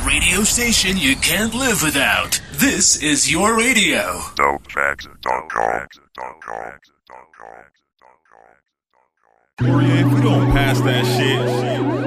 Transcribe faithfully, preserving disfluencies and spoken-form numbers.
radio station you can't live without. This is your radio. dope facts dot com. Poirier, if we don't pass that shit,